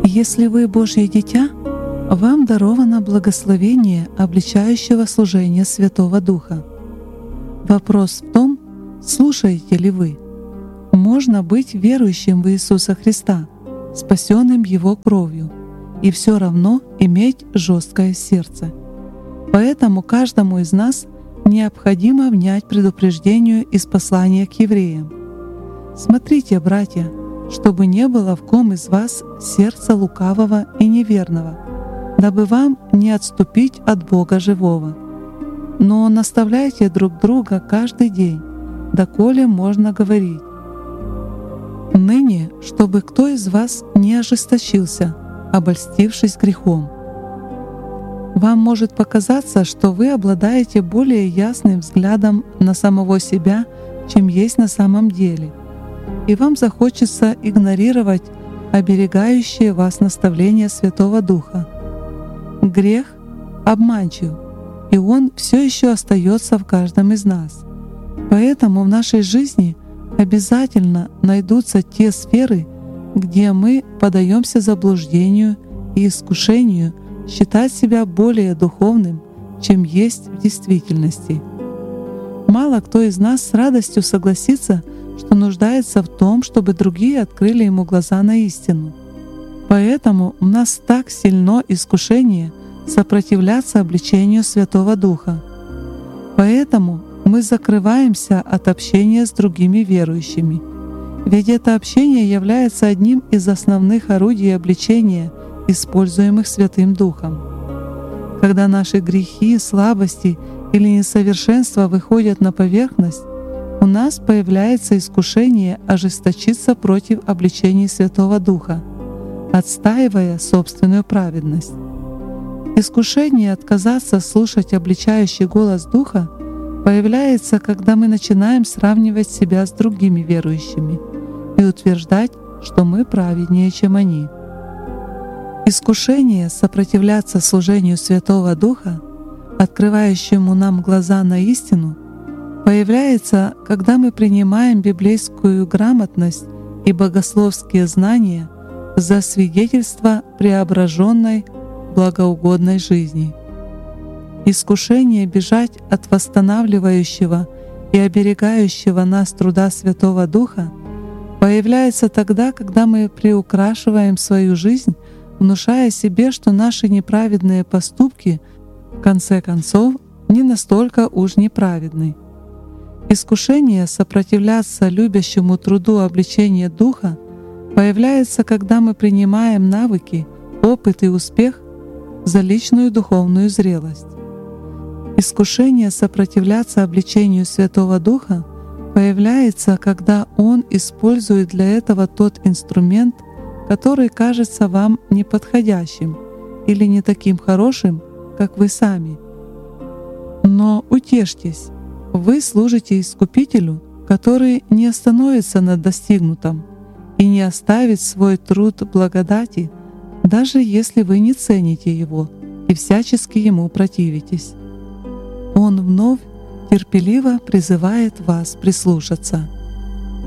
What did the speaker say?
Если вы Божье дитя, вам даровано благословение обличающего служения Святого Духа. Вопрос в том, слушаете ли вы. Можно быть верующим в Иисуса Христа, спасенным Его кровью, и все равно иметь жесткое сердце. Поэтому каждому из нас необходимо внять предупреждению из послания к евреям. Смотрите, братья, чтобы не было в ком из вас сердца лукавого и неверного, дабы вам не отступить от Бога живого. Но наставляйте друг друга каждый день, доколе можно говорить. Ныне, чтобы кто из вас не ожесточился, обольстившись грехом. Вам может показаться, что вы обладаете более ясным взглядом на самого себя, чем есть на самом деле, и вам захочется игнорировать оберегающие вас наставления Святого Духа. Грех обманчив, и он все еще остается в каждом из нас. Поэтому в нашей жизни обязательно найдутся те сферы, где мы подаемся заблуждению и искушению считать себя более духовным, чем есть в действительности. Мало кто из нас с радостью согласится, что нуждается в том, чтобы другие открыли ему глаза на истину. Поэтому у нас так сильно искушение сопротивляться обличению Святого Духа. Поэтому мы закрываемся от общения с другими верующими, ведь это общение является одним из основных орудий обличения, используемых Святым Духом. Когда наши грехи, слабости или несовершенства выходят на поверхность, у нас появляется искушение ожесточиться против обличений Святого Духа, отстаивая собственную праведность. Искушение отказаться слушать обличающий голос Духа появляется, когда мы начинаем сравнивать себя с другими верующими и утверждать, что мы праведнее, чем они. Искушение сопротивляться служению Святого Духа, открывающему нам глаза на истину, появляется, когда мы принимаем библейскую грамотность и богословские знания за свидетельство преображенной, благоугодной жизни. Искушение бежать от восстанавливающего и оберегающего нас труда Святого Духа появляется тогда, когда мы приукрашиваем свою жизнь, внушая себе, что наши неправедные поступки в конце концов не настолько уж неправедны. Искушение сопротивляться любящему труду обличения Духа появляется, когда мы принимаем навыки, опыт и успех за личную духовную зрелость. Искушение сопротивляться обличению Святого Духа появляется, когда Он использует для этого тот инструмент, который кажется вам неподходящим или не таким хорошим, как вы сами. Но утешьтесь, вы служите Искупителю, который не остановится на достигнутом и не оставит свой труд благодати, даже если вы не цените его и всячески ему противитесь. Он вновь терпеливо призывает вас прислушаться.